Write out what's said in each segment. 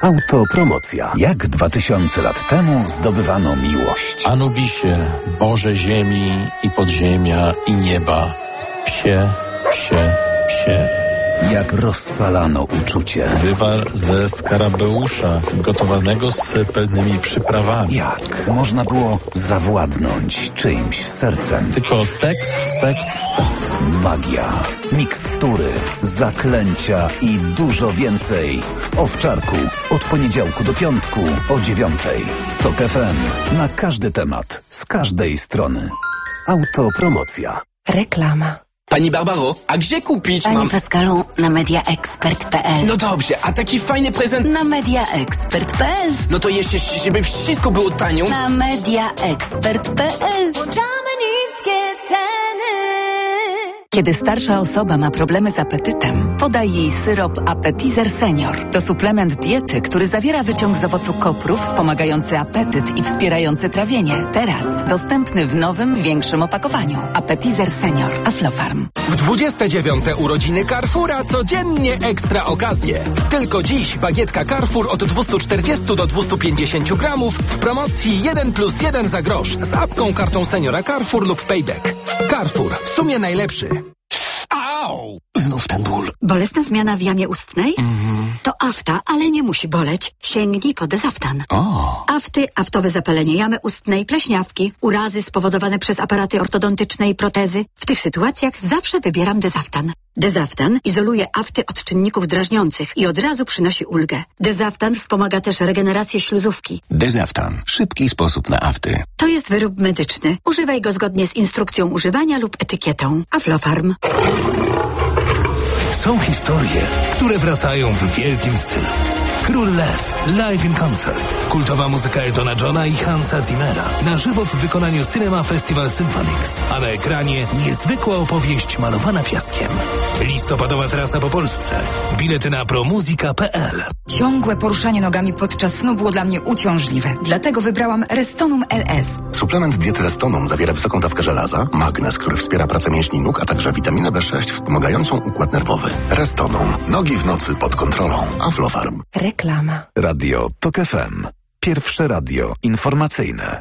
Autopromocja. Jak 2000 lat temu zdobywano miłość? Anubisie, Boże ziemi i podziemia i nieba, psie. Jak rozpalano uczucie? Wywar ze skarabeusza, gotowanego z pełnymi przyprawami. Jak można było zawładnąć czyimś sercem? Tylko seks. Magia, mikstury, zaklęcia i dużo więcej w Owczarku. Od poniedziałku do piątku o 9:00. TOK FM. Na każdy temat, z każdej strony. Autopromocja. Reklama. Pani Barbaro, a gdzie kupić Panie Pascalu, na mediaexpert.pl. No dobrze, a taki fajny prezent... Na mediaexpert.pl. No to jeszcze, żeby wszystko było tanio. Na mediaexpert.pl. Włączamy niskie ceny. Kiedy starsza osoba ma problemy z apetytem, podaj jej syrop Appetizer Senior. To suplement diety, który zawiera wyciąg z owocu koprów wspomagający apetyt i wspierający trawienie. Teraz dostępny w nowym, większym opakowaniu. Appetizer Senior. Aflofarm. W 29. urodziny Carrefoura codziennie ekstra okazje. Tylko dziś bagietka Carrefour od 240 do 250 gramów w promocji 1+1 za grosz z apką, kartą seniora Carrefour lub Payback. Carrefour. W sumie najlepszy. Au! Znów ten ból. Bolesna zmiana w jamie ustnej? To afta, ale nie musi boleć. Sięgnij po Dezaftan. Afty, aftowe zapalenie jamy ustnej, pleśniawki, urazy spowodowane przez aparaty ortodontyczne i protezy. W tych sytuacjach zawsze wybieram Dezaftan. Dezaftan izoluje afty od czynników drażniących i od razu przynosi ulgę. Dezaftan wspomaga też regenerację śluzówki. Dezaftan. Szybki sposób na afty. To jest wyrób medyczny. Używaj go zgodnie z instrukcją używania lub etykietą. Aflofarm. Są historie, które wracają w wielkim stylu. Król Lew, live in concert. Kultowa muzyka Eltona Johna i Hansa Zimmera. Na żywo w wykonaniu Cinema Festival Symphonics. A na ekranie niezwykła opowieść malowana piaskiem. Listopadowa trasa po Polsce. Bilety na promuzika.pl. Ciągłe poruszanie nogami podczas snu było dla mnie uciążliwe. Dlatego wybrałam Restonum LS. Suplement diety Restonum zawiera wysoką dawkę żelaza, magnez, który wspiera pracę mięśni nóg, a także witaminę B6 wspomagającą układ nerwowy. Restonum. Nogi w nocy pod kontrolą. Aflofarm. Reklama. Radio TOK FM. Pierwsze radio informacyjne.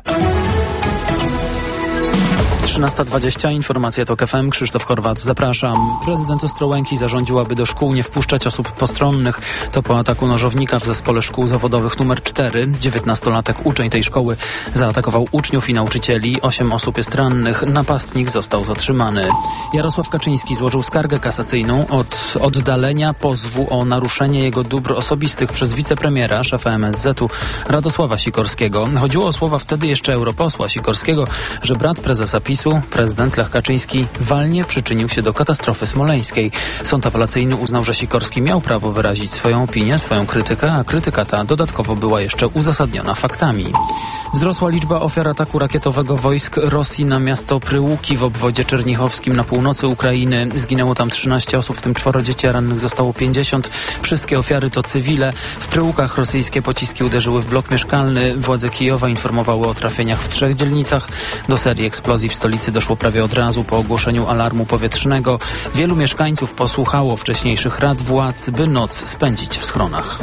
13:20. Informacje TOK FM. Krzysztof Horwat, zapraszam. Prezydent Ostrołęki zarządził, aby do szkół nie wpuszczać osób postronnych. To po ataku nożownika w zespole szkół zawodowych nr 4. 19-latek uczeń tej szkoły zaatakował uczniów i nauczycieli. 8 osób jest rannych. Napastnik został zatrzymany. Jarosław Kaczyński złożył skargę kasacyjną od oddalenia pozwu o naruszenie jego dóbr osobistych przez wicepremiera, szefa MSZ-u Radosława Sikorskiego. Chodziło o słowa wtedy jeszcze europosła Sikorskiego, że brat prezesa PiS-u, prezydent Lech Kaczyński, walnie przyczynił się do katastrofy smoleńskiej. Sąd apelacyjny uznał, że Sikorski miał prawo wyrazić swoją opinię, swoją krytykę, a krytyka ta dodatkowo była jeszcze uzasadniona faktami. Wzrosła liczba ofiar ataku rakietowego wojsk Rosji na miasto Pryłuki w obwodzie czernichowskim na północy Ukrainy. Zginęło tam 13 osób, w tym 4 dzieci, a rannych zostało 50. Wszystkie ofiary to cywile. W Pryłukach rosyjskie pociski uderzyły w blok mieszkalny. Władze Kijowa informowały o trafieniach w 3 dzielnicach. Do serii eksplozji w stolicy doszło prawie od razu po ogłoszeniu alarmu powietrznego. Wielu mieszkańców posłuchało wcześniejszych rad władz, by noc spędzić w schronach.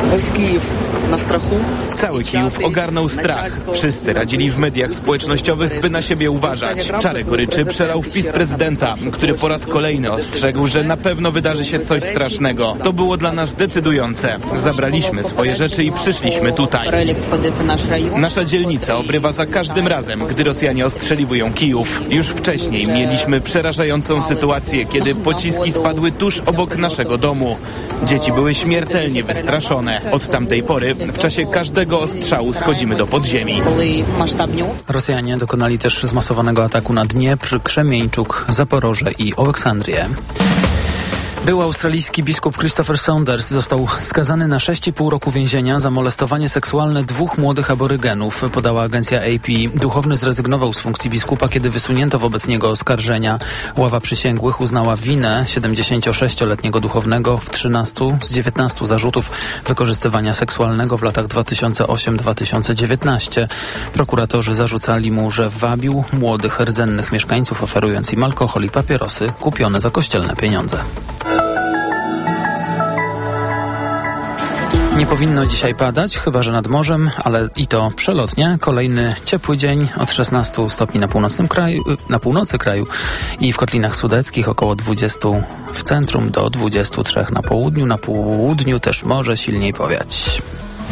Cały Kijów ogarnął strach. Wszyscy radzili w mediach społecznościowych, by na siebie uważać. Czarek goryczy przelał wpis prezydenta, który po raz kolejny ostrzegł, że na pewno wydarzy się coś strasznego. To było dla nas decydujące. Zabraliśmy swoje rzeczy i przyszliśmy tutaj. Nasza dzielnica obrywa za każdym razem, gdy Rosjanie ostrzeliwują Kijów. Już wcześniej mieliśmy przerażającą sytuację, kiedy pociski spadły tuż obok naszego domu. Dzieci były śmiertelnie wystraszone. Od tamtej pory w czasie każdego ostrzału schodzimy do podziemi. Rosjanie dokonali też zmasowanego ataku na Dniepr, Krzemieńczuk, Zaporoże i Aleksandrię. Był australijski biskup Christopher Saunders został skazany na 6,5 roku więzienia za molestowanie seksualne 2 młodych aborygenów, podała agencja AP. Duchowny zrezygnował z funkcji biskupa, kiedy wysunięto wobec niego oskarżenia. Ława przysięgłych uznała winę 76-letniego duchownego w 13 z 19 zarzutów wykorzystywania seksualnego w latach 2008-2019. Prokuratorzy zarzucali mu, że wabił młodych, rdzennych mieszkańców, oferując im alkohol i papierosy kupione za kościelne pieniądze. Nie powinno dzisiaj padać, chyba że nad morzem, ale i to przelotnie. Kolejny ciepły dzień od 16 stopni na północy kraju i w kotlinach sudeckich, około 20 w centrum do 23 na południu. Na południu też może silniej powiać.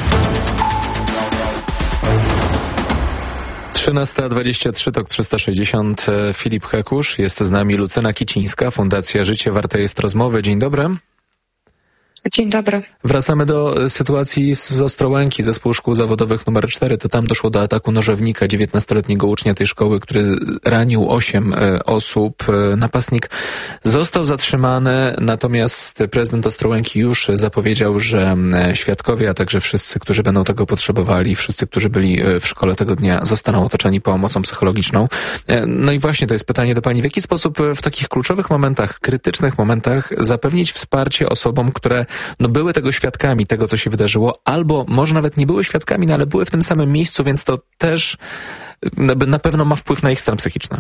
13:23, TOK 360. Filip Hekusz, jest z nami Lucyna Kicińska, Fundacja Życie Warte jest Rozmowy. Dzień dobry. Dzień dobry. Wracamy do sytuacji z Ostrołęki, zespół szkół zawodowych numer 4. To tam doszło do ataku nożownika 19-letniego ucznia tej szkoły, który ranił 8 osób. Napastnik został zatrzymany, natomiast prezydent Ostrołęki już zapowiedział, że świadkowie, a także wszyscy, którzy będą tego potrzebowali, wszyscy, którzy byli w szkole tego dnia, zostaną otoczeni pomocą psychologiczną. No i właśnie to jest pytanie do pani, w jaki sposób w takich kluczowych momentach, krytycznych momentach zapewnić wsparcie osobom, które były tego świadkami, tego co się wydarzyło, albo może nawet nie były świadkami, ale były w tym samym miejscu, więc to też na pewno ma wpływ na ich stan psychiczny.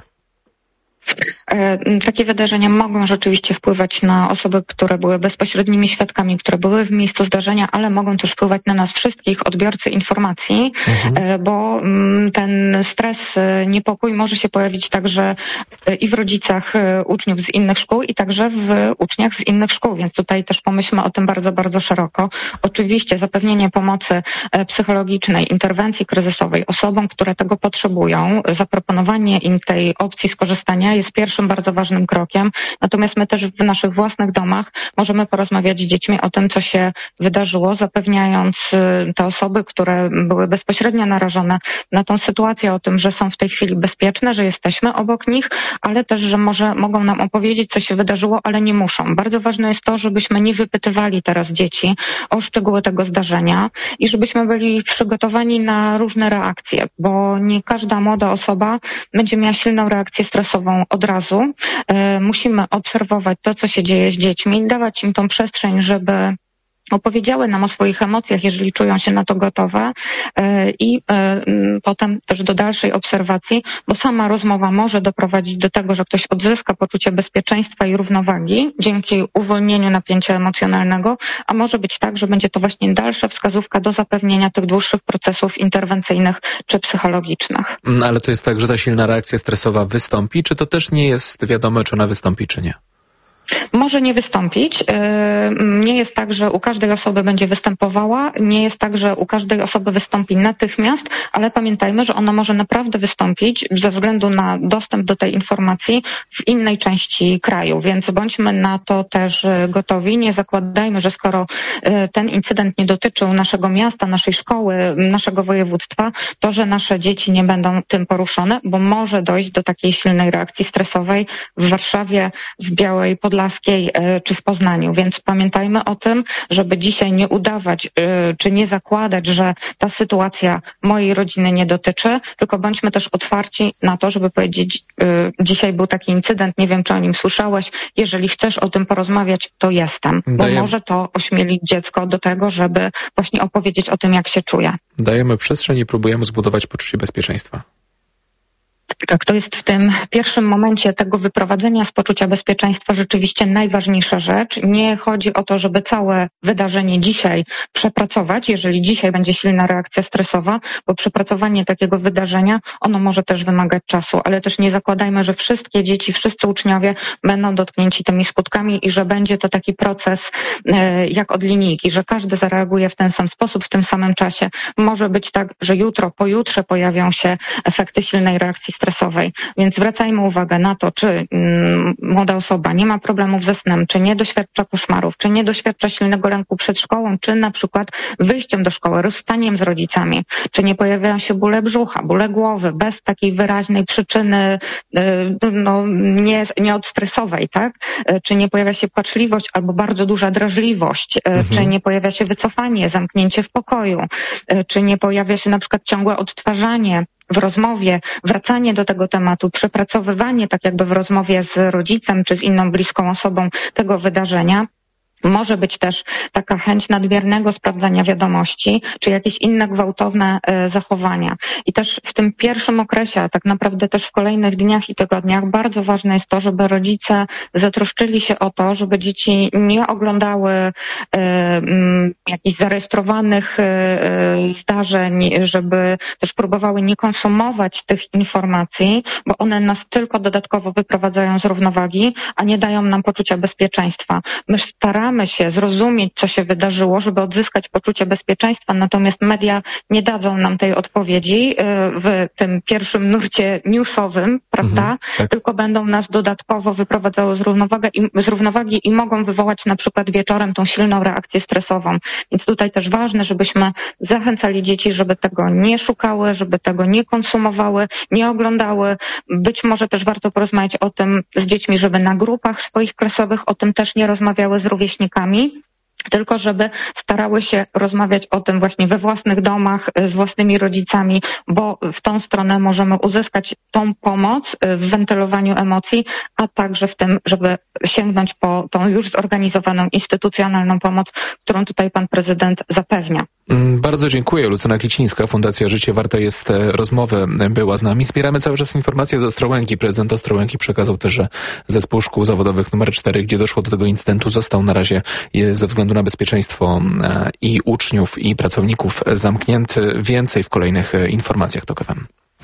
Takie wydarzenia mogą rzeczywiście wpływać na osoby, które były bezpośrednimi świadkami, które były w miejscu zdarzenia, ale mogą też wpływać na nas wszystkich, odbiorcy informacji, bo ten stres, niepokój może się pojawić także i w rodzicach uczniów z innych szkół, i także w uczniach z innych szkół, więc tutaj też pomyślmy o tym bardzo, bardzo szeroko. Oczywiście zapewnienie pomocy psychologicznej, interwencji kryzysowej osobom, które tego potrzebują, zaproponowanie im tej opcji skorzystania jest pierwszym bardzo ważnym krokiem. Natomiast my też w naszych własnych domach możemy porozmawiać z dziećmi o tym, co się wydarzyło, zapewniając te osoby, które były bezpośrednio narażone na tą sytuację, o tym, że są w tej chwili bezpieczne, że jesteśmy obok nich, ale też, że mogą nam opowiedzieć, co się wydarzyło, ale nie muszą. Bardzo ważne jest to, żebyśmy nie wypytywali teraz dzieci o szczegóły tego zdarzenia i żebyśmy byli przygotowani na różne reakcje, bo nie każda młoda osoba będzie miała silną reakcję stresową od razu. Musimy obserwować to, co się dzieje z dziećmi, dawać im tą przestrzeń, żeby opowiedziały nam o swoich emocjach, jeżeli czują się na to gotowe, i potem też do dalszej obserwacji, bo sama rozmowa może doprowadzić do tego, że ktoś odzyska poczucie bezpieczeństwa i równowagi dzięki uwolnieniu napięcia emocjonalnego, a może być tak, że będzie to właśnie dalsza wskazówka do zapewnienia tych dłuższych procesów interwencyjnych czy psychologicznych. Ale to jest tak, że ta silna reakcja stresowa wystąpi, czy to też nie jest wiadomo, czy ona wystąpi, czy nie? Może nie wystąpić. Nie jest tak, że u każdej osoby będzie występowała. Nie jest tak, że u każdej osoby wystąpi natychmiast, ale pamiętajmy, że ona może naprawdę wystąpić ze względu na dostęp do tej informacji w innej części kraju, więc bądźmy na to też gotowi. Nie zakładajmy, że skoro ten incydent nie dotyczył naszego miasta, naszej szkoły, naszego województwa, to że nasze dzieci nie będą tym poruszone, bo może dojść do takiej silnej reakcji stresowej w Warszawie, w Białej Podlaskiej czy w Poznaniu, więc pamiętajmy o tym, żeby dzisiaj nie udawać czy nie zakładać, że ta sytuacja mojej rodziny nie dotyczy, tylko bądźmy też otwarci na to, żeby powiedzieć, dzisiaj był taki incydent, nie wiem, czy o nim słyszałeś, jeżeli chcesz o tym porozmawiać, to jestem, bo może to ośmielić dziecko do tego, żeby właśnie opowiedzieć o tym, jak się czuje. Dajemy przestrzeń i próbujemy zbudować poczucie bezpieczeństwa. Tak, to jest w tym pierwszym momencie tego wyprowadzenia z poczucia bezpieczeństwa rzeczywiście najważniejsza rzecz. Nie chodzi o to, żeby całe wydarzenie dzisiaj przepracować, jeżeli dzisiaj będzie silna reakcja stresowa, bo przepracowanie takiego wydarzenia, ono może też wymagać czasu, ale też nie zakładajmy, że wszystkie dzieci, wszyscy uczniowie będą dotknięci tymi skutkami i że będzie to taki proces jak od linijki, że każdy zareaguje w ten sam sposób, w tym samym czasie. Może być tak, że jutro, pojutrze pojawią się efekty silnej reakcji stresowej, więc zwracajmy uwagę na to, czy młoda osoba nie ma problemów ze snem, czy nie doświadcza koszmarów, czy nie doświadcza silnego lęku przed szkołą, czy na przykład wyjściem do szkoły, rozstaniem z rodzicami, czy nie pojawiają się bóle brzucha, bóle głowy, bez takiej wyraźnej przyczyny nieodstresowej, tak? Czy nie pojawia się płaczliwość albo bardzo duża drażliwość, czy nie pojawia się wycofanie, zamknięcie w pokoju, czy nie pojawia się na przykład ciągłe odtwarzanie w rozmowie, wracanie do tego tematu, przepracowywanie tak jakby w rozmowie z rodzicem czy z inną bliską osobą tego wydarzenia. Może być też taka chęć nadmiernego sprawdzania wiadomości, czy jakieś inne gwałtowne zachowania. I też w tym pierwszym okresie, a tak naprawdę też w kolejnych dniach i tygodniach bardzo ważne jest to, żeby rodzice zatroszczyli się o to, żeby dzieci nie oglądały jakichś zarejestrowanych zdarzeń, żeby też próbowały nie konsumować tych informacji, bo one nas tylko dodatkowo wyprowadzają z równowagi, a nie dają nam poczucia bezpieczeństwa. My staramy się zrozumieć, co się wydarzyło, żeby odzyskać poczucie bezpieczeństwa, natomiast media nie dadzą nam tej odpowiedzi w tym pierwszym nurcie newsowym, prawda? Tak. Tylko będą nas dodatkowo wyprowadzały z równowagi i mogą wywołać na przykład wieczorem tą silną reakcję stresową. Więc tutaj też ważne, żebyśmy zachęcali dzieci, żeby tego nie szukały, żeby tego nie konsumowały, nie oglądały. Być może też warto porozmawiać o tym z dziećmi, żeby na grupach swoich klasowych o tym też nie rozmawiały z rówieśnikami, tylko żeby starały się rozmawiać o tym właśnie we własnych domach, z własnymi rodzicami, bo w tą stronę możemy uzyskać tą pomoc w wentylowaniu emocji, a także w tym, żeby sięgnąć po tą już zorganizowaną instytucjonalną pomoc, którą tutaj pan prezydent zapewnia. Bardzo dziękuję. Lucyna Kicińska, Fundacja Życie Warte jest rozmowy, była z nami. Zbieramy cały czas informacje z Ostrołęki. Prezydent Ostrołęki przekazał też, że zespół szkół zawodowych nr 4, gdzie doszło do tego incydentu, został na razie ze względu na bezpieczeństwo i uczniów, i pracowników zamknięty. Więcej w kolejnych informacjach TOK FM.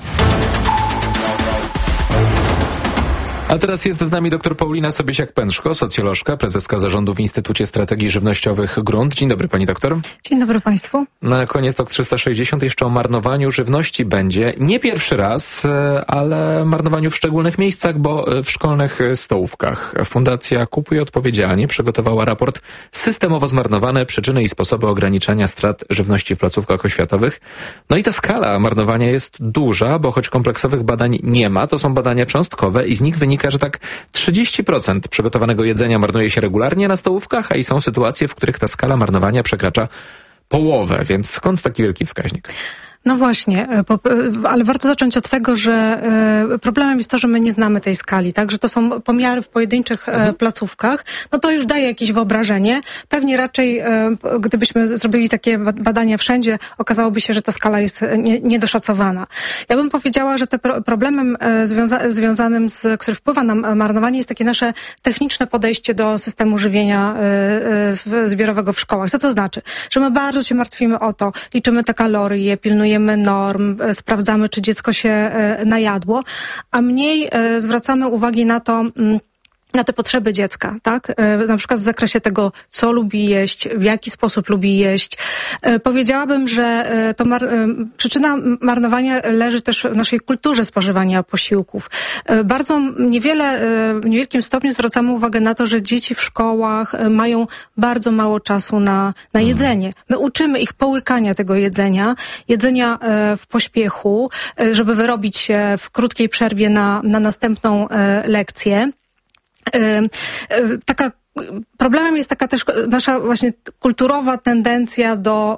A teraz jest z nami dr Paulina Sobiesiak-Pęczko, socjolożka, prezeska zarządu w Instytucie Strategii Żywnościowych Grunt. Dzień dobry, pani doktor. Dzień dobry państwu. Na koniec TOK 360 jeszcze o marnowaniu żywności będzie. Nie pierwszy raz, ale marnowaniu w szczególnych miejscach, bo w szkolnych stołówkach. Fundacja Kupuj Odpowiedzialnie przygotowała raport Systemowo zmarnowane przyczyny i sposoby ograniczania strat żywności w placówkach oświatowych. No i ta skala marnowania jest duża, bo choć kompleksowych badań nie ma, to są badania cząstkowe i z nich wynika, że tak 30% przygotowanego jedzenia marnuje się regularnie na stołówkach, a i są sytuacje, w których ta skala marnowania przekracza połowę, więc skąd taki wielki wskaźnik? No właśnie, ale warto zacząć od tego, że problemem jest to, że my nie znamy tej skali, tak? Że to są pomiary w pojedynczych placówkach. No to już daje jakieś wyobrażenie. Pewnie raczej, gdybyśmy zrobili takie badania wszędzie, okazałoby się, że ta skala jest niedoszacowana. Ja bym powiedziała, że problemem związanym który wpływa na marnowanie, jest takie nasze techniczne podejście do systemu żywienia zbiorowego w szkołach. Co to znaczy? Że my bardzo się martwimy o to, liczymy te kalorie, pilnujemy norm, sprawdzamy, czy dziecko się najadło, a mniej zwracamy uwagi na to, na te potrzeby dziecka, tak? Na przykład w zakresie tego, co lubi jeść, w jaki sposób lubi jeść. Powiedziałabym, że to przyczyna marnowania leży też w naszej kulturze spożywania posiłków. Bardzo w niewielkim stopniu zwracamy uwagę na to, że dzieci w szkołach mają bardzo mało czasu na jedzenie. My uczymy ich połykania tego jedzenia w pośpiechu, żeby wyrobić się w krótkiej przerwie na następną lekcję. Problemem jest taka też nasza właśnie kulturowa tendencja do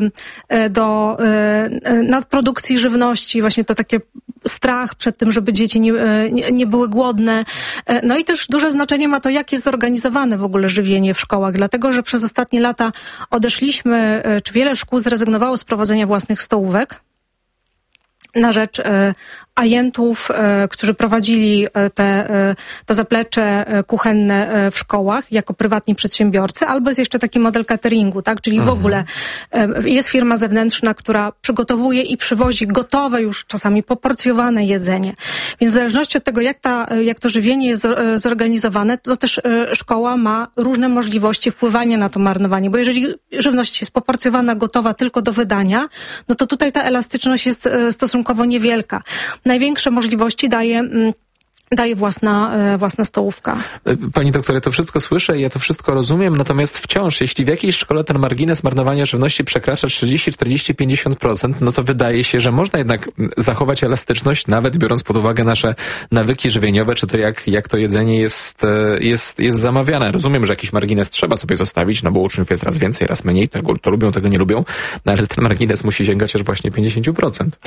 nadprodukcji żywności, właśnie to takie strach przed tym, żeby dzieci nie były głodne. No i też duże znaczenie ma to, jak jest zorganizowane w ogóle żywienie w szkołach, dlatego że przez ostatnie lata odeszliśmy, czy wiele szkół zrezygnowało z prowadzenia własnych stołówek na rzecz ajentów, którzy prowadzili to zaplecze kuchenne w szkołach jako prywatni przedsiębiorcy, albo jest jeszcze taki model cateringu, tak? Czyli w ogóle jest firma zewnętrzna, która przygotowuje i przywozi gotowe już czasami poporcjowane jedzenie. Więc w zależności od tego, jak to żywienie jest zorganizowane, to też szkoła ma różne możliwości wpływania na to marnowanie, bo jeżeli żywność jest poporcjowana, gotowa tylko do wydania, no to tutaj ta elastyczność jest stosunkowo niewielka. Największe możliwości daje własna stołówka. Pani doktor, ja to wszystko słyszę i ja to wszystko rozumiem, natomiast wciąż, jeśli w jakiejś szkole ten margines marnowania żywności przekracza 30, 40, 50%, no to wydaje się, że można jednak zachować elastyczność, nawet biorąc pod uwagę nasze nawyki żywieniowe, czy to jak to jedzenie jest zamawiane. Rozumiem, że jakiś margines trzeba sobie zostawić, no bo uczniów jest raz więcej, raz mniej, to lubią, tego nie lubią, no ale ten margines musi sięgać aż właśnie 50%.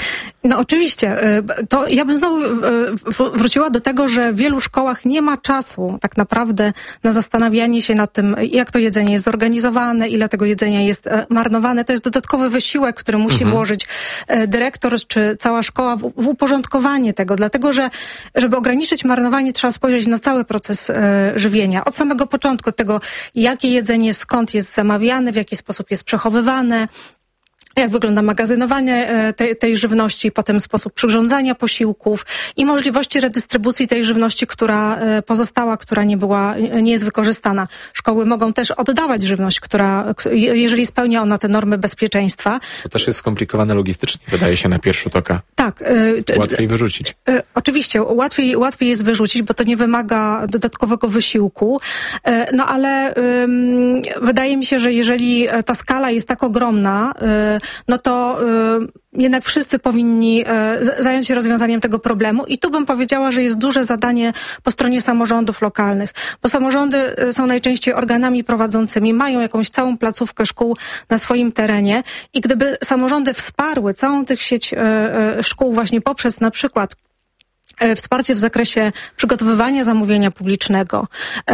No oczywiście. To ja bym znowu wróciła do tego, że w wielu szkołach nie ma czasu tak naprawdę na zastanawianie się nad tym, jak to jedzenie jest zorganizowane, ile tego jedzenia jest marnowane. To jest dodatkowy wysiłek, który musi włożyć dyrektor czy cała szkoła w uporządkowanie tego, dlatego że żeby ograniczyć marnowanie, trzeba spojrzeć na cały proces żywienia. Od samego początku tego, jakie jedzenie, skąd jest zamawiane, w jaki sposób jest przechowywane, jak wygląda magazynowanie tej żywności, potem sposób przyrządzania posiłków i możliwości redystrybucji tej żywności, która pozostała, która nie jest wykorzystana. Szkoły mogą też oddawać żywność, jeżeli spełnia ona te normy bezpieczeństwa. To też jest skomplikowane logistycznie, wydaje się na pierwszy rzut oka. Tak. Łatwiej wyrzucić. Oczywiście, łatwiej jest wyrzucić, bo to nie wymaga dodatkowego wysiłku, no ale wydaje mi się, że jeżeli ta skala jest tak ogromna, no to jednak wszyscy powinni zająć się rozwiązaniem tego problemu i tu bym powiedziała, że jest duże zadanie po stronie samorządów lokalnych, bo samorządy są najczęściej organami prowadzącymi, mają jakąś całą placówkę szkół na swoim terenie i gdyby samorządy wsparły całą tych sieć szkół właśnie poprzez na przykład wsparcie w zakresie przygotowywania zamówienia publicznego,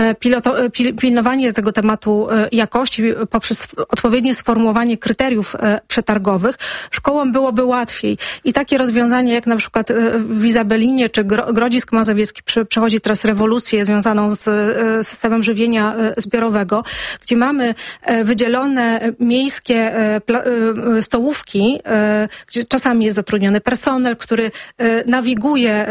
pilnowanie tego tematu jakości poprzez odpowiednie sformułowanie kryteriów przetargowych, szkołom byłoby łatwiej. I takie rozwiązanie jak na przykład w Izabelinie czy Grodzisk Mazowiecki przechodzi teraz rewolucję związaną z systemem żywienia zbiorowego, gdzie mamy wydzielone miejskie stołówki, gdzie czasami jest zatrudniony personel, który nawiguje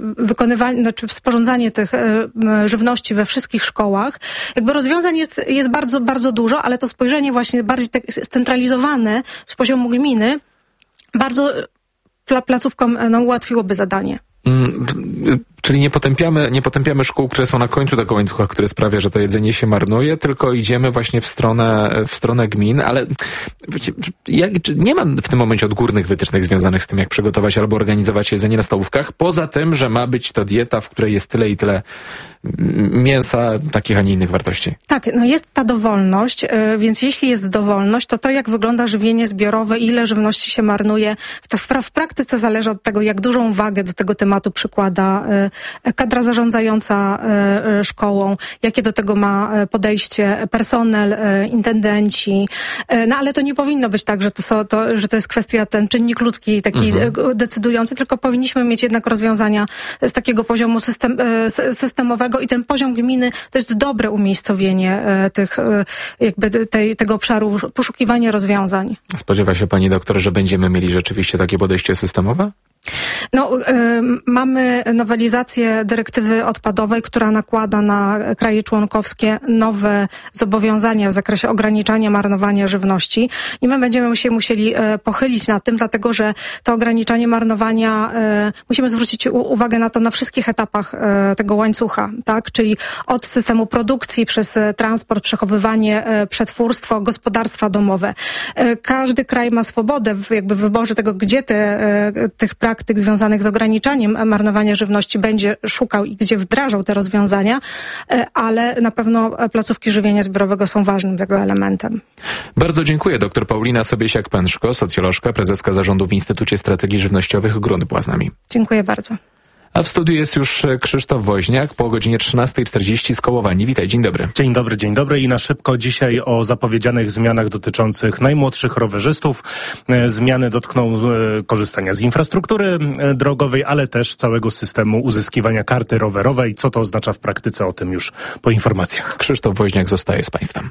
sporządzanie tych żywności we wszystkich szkołach. Jakby rozwiązań jest bardzo, bardzo dużo, ale to spojrzenie właśnie bardziej scentralizowane z poziomu gminy bardzo placówkom ułatwiłoby zadanie. Czyli nie potępiamy szkół, które są na końcu tego łańcucha, który sprawia, że to jedzenie się marnuje, tylko idziemy właśnie w stronę gmin, ale nie ma w tym momencie odgórnych wytycznych związanych z tym, jak przygotować albo organizować jedzenie na stołówkach, poza tym, że ma być to dieta, w której jest tyle i tyle mięsa, takich, a nie innych wartości. Tak, jest ta dowolność, więc jeśli jest dowolność, to jak wygląda żywienie zbiorowe, ile żywności się marnuje, to w praktyce zależy od tego, jak dużą wagę do tego tematu przykłada kadra zarządzająca szkołą, jakie do tego ma podejście personel, intendenci, ale to nie powinno być tak, że to jest kwestia, ten czynnik ludzki taki decydujący, tylko powinniśmy mieć jednak rozwiązania z takiego poziomu systemowego i ten poziom gminy to jest dobre umiejscowienie tego obszaru poszukiwania rozwiązań. Spodziewa się pani doktor, że będziemy mieli rzeczywiście takie podejście systemowe? Mamy nowelizację dyrektywy odpadowej, która nakłada na kraje członkowskie nowe zobowiązania w zakresie ograniczania marnowania żywności i my będziemy się musieli pochylić nad tym, dlatego że to ograniczanie marnowania musimy zwrócić uwagę na to na wszystkich etapach tego łańcucha, tak? Czyli od systemu produkcji przez transport, przechowywanie, przetwórstwo, gospodarstwa domowe. Każdy kraj ma swobodę w wyborze tego, gdzie tych praktyk związanych z ograniczaniem marnowania żywności będzie szukał i gdzie wdrażał te rozwiązania, ale na pewno placówki żywienia zbiorowego są ważnym tego elementem. Bardzo dziękuję. Dr Paulina Sobiesiak-Pęczko, socjolożka, prezeska zarządu w Instytucie Strategii Żywnościowych Grunt była z nami. Dziękuję bardzo. A w studiu jest już Krzysztof Woźniak po godzinie 13:40 z Kołowani. Witaj, dzień dobry. Dzień dobry i na szybko dzisiaj o zapowiedzianych zmianach dotyczących najmłodszych rowerzystów. Zmiany dotkną korzystania z infrastruktury drogowej, ale też całego systemu uzyskiwania karty rowerowej. Co to oznacza w praktyce? O tym już po informacjach. Krzysztof Woźniak zostaje z Państwem.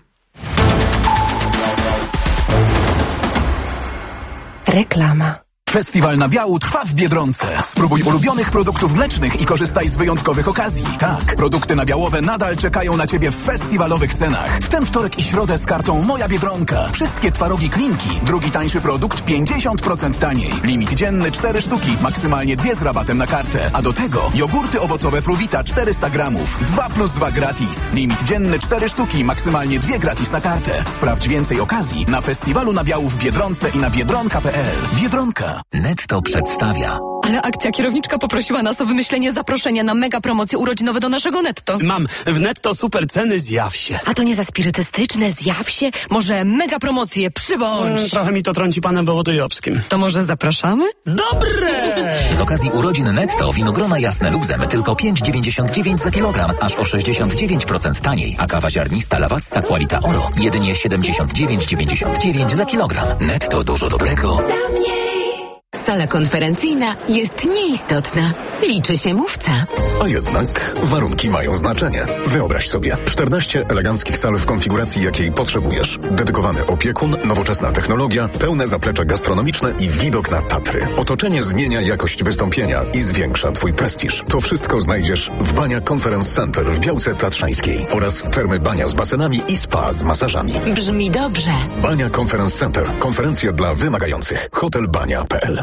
Reklama. Festiwal nabiału trwa w Biedronce. Spróbuj ulubionych produktów mlecznych i korzystaj z wyjątkowych okazji. Tak, produkty nabiałowe nadal czekają na Ciebie w festiwalowych cenach. W ten wtorek i środę z kartą Moja Biedronka. Wszystkie twarogi Klinki. Drugi tańszy produkt 50% taniej. Limit dzienny 4 sztuki, maksymalnie 2 z rabatem na kartę. A do tego jogurty owocowe Fruwita 400 gramów. 2+2 gratis. Limit dzienny 4 sztuki, maksymalnie 2 gratis na kartę. Sprawdź więcej okazji na festiwalu nabiału w Biedronce i na biedronka.pl. Biedronka. Netto przedstawia. Ale akcja kierowniczka poprosiła nas o wymyślenie zaproszenia na mega promocje urodzinowe do naszego Netto. Mam w Netto super ceny, zjaw się. A to nie za spirytystyczne, zjaw się? Może mega promocje, przybądź. Trochę mi to trąci panem Wołodyjowskim. To może zapraszamy? Dobre! Z okazji urodzin Netto winogrona jasne luzem tylko 5,99 za kilogram, aż o 69% taniej. A kawa ziarnista Lawacka Qualita Oro jedynie 79,99 za kilogram. Netto, dużo dobrego. Sala konferencyjna jest nieistotna. Liczy się mówca. A jednak warunki mają znaczenie. Wyobraź sobie 14 eleganckich sal w konfiguracji, jakiej potrzebujesz. Dedykowany opiekun, nowoczesna technologia, pełne zaplecze gastronomiczne i widok na Tatry. Otoczenie zmienia jakość wystąpienia i zwiększa Twój prestiż. To wszystko znajdziesz w Bania Conference Center w Białce Tatrzańskiej oraz termy Bania z basenami i spa z masażami. Brzmi dobrze. Bania Conference Center. Konferencje dla wymagających. Hotelbania.pl.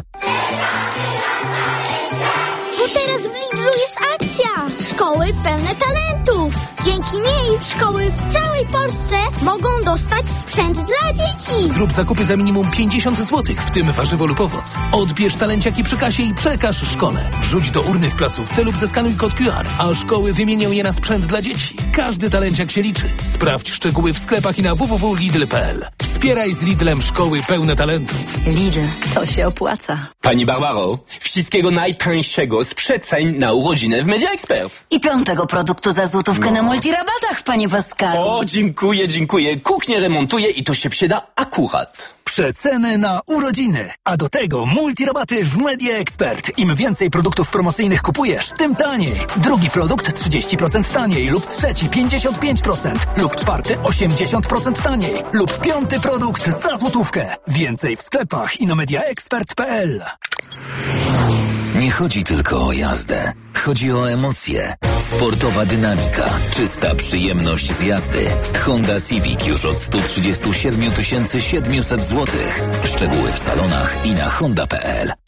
Bo teraz w Lidlu jest akcja! Szkoły pełne talentów! Dzięki niej szkoły w całej Polsce mogą dostać sprzęt dla dzieci! Zrób zakupy za minimum 50 zł, w tym warzywo lub owoc. Odbierz talenciaki przy kasie i przekaż szkole. Wrzuć do urny w placówce lub zeskanuj kod QR, a szkoły wymienią je na sprzęt dla dzieci. Każdy talenciak się liczy. Sprawdź szczegóły w sklepach i na www.lidl.pl. Wspieraj z Lidlem szkoły pełne talentów. Lidl, to się opłaca. Pani Barbaro, wszystkiego najtańszego z przeceń na urodziny w Media Expert. I 5. produktu za złotówkę na multirabatach, panie Pascalu. O, dziękuję. Kuchnię remontuję i to się przyda akurat. Przeceny na urodziny, a do tego multirabaty w Media Expert. Im więcej produktów promocyjnych kupujesz, tym taniej. Drugi produkt 30% taniej lub trzeci 55% lub czwarty 80% taniej lub piąty produkt za złotówkę. Więcej w sklepach i na mediaexpert.pl. Nie chodzi tylko o jazdę. Chodzi o emocje. Sportowa dynamika. Czysta przyjemność z jazdy. Honda Civic już od 137 700 zł. Szczegóły w salonach i na honda.pl.